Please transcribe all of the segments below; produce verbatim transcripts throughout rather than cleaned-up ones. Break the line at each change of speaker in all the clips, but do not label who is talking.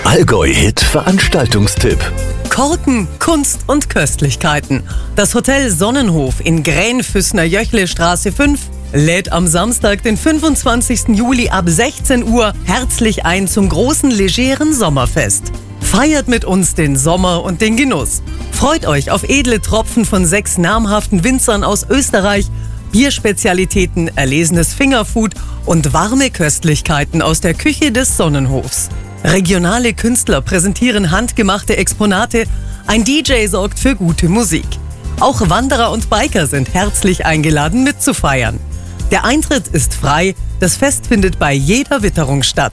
Allgäu-Hit-Veranstaltungstipp.
Korken, Kunst und Köstlichkeiten. Das Hotel Sonnenhof in Grähnfüßner-Jöchle-Straße fünf lädt am Samstag, den fünfundzwanzigsten Juli ab sechzehn Uhr herzlich ein zum großen legeren Sommerfest. Feiert mit uns den Sommer und den Genuss. Freut euch auf edle Tropfen von sechs namhaften Winzern aus Österreich, Bierspezialitäten, erlesenes Fingerfood und warme Köstlichkeiten aus der Küche des Sonnenhofs. Regionale Künstler präsentieren handgemachte Exponate, ein D J sorgt für gute Musik. Auch Wanderer und Biker sind herzlich eingeladen mitzufeiern. Der Eintritt ist frei, das Fest findet bei jeder Witterung statt.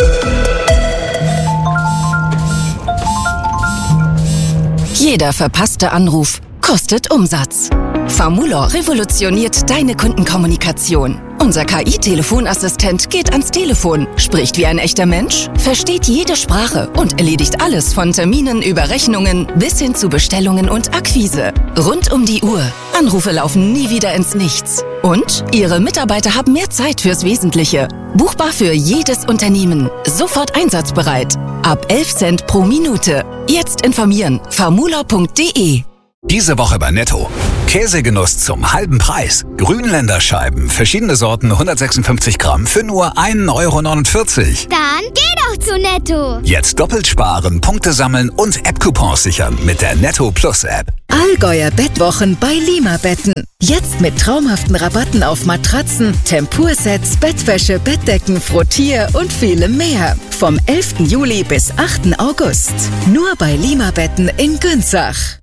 Jeder verpasste Anruf kostet Umsatz. Famulor revolutioniert deine Kundenkommunikation. Unser K I-Telefonassistent geht ans Telefon, spricht wie ein echter Mensch, versteht jede Sprache und erledigt alles von Terminen über Rechnungen bis hin zu Bestellungen und Akquise. Rund um die Uhr. Anrufe laufen nie wieder ins Nichts. Und Ihre Mitarbeiter haben mehr Zeit fürs Wesentliche. Buchbar für jedes Unternehmen. Sofort einsatzbereit. Ab elf Cent pro Minute. Jetzt informieren. famulor punkt de.
Diese Woche bei Netto. Käsegenuss zum halben Preis. Grünländerscheiben, verschiedene Sorten, hundertsechsundfünfzig Gramm für nur ein Euro neunundvierzig.
Dann geh doch zu Netto.
Jetzt doppelt sparen, Punkte sammeln und App-Coupons sichern mit der Netto Plus App.
Allgäuer Bettwochen bei Lima Betten. Jetzt mit traumhaften Rabatten auf Matratzen, Tempursets, Bettwäsche, Bettdecken, Frottier und vielem mehr. Vom elften Juli bis achten August. Nur bei Lima Betten in Günzach.